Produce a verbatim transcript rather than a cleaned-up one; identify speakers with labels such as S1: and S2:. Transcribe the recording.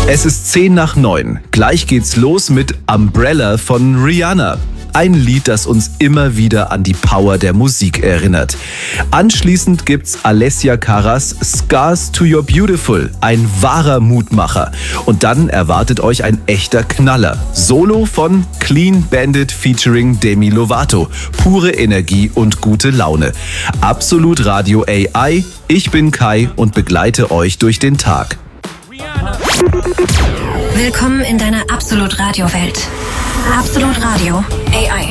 S1: Es ist zehn nach neun. Gleich geht's los mit Umbrella von Rihanna. Ein Lied, das uns immer wieder an die Power der Musik erinnert. Anschließend gibt's Alessia Caras Scars to Your Beautiful, ein wahrer Mutmacher. Und dann erwartet euch ein echter Knaller. Solo von Clean Bandit featuring Demi Lovato. Pure Energie und gute Laune. Absolut Radio A I. Ich bin Kai und begleite euch durch den Tag.
S2: Willkommen in deiner Absolut Radio Welt. Absolut Radio A I.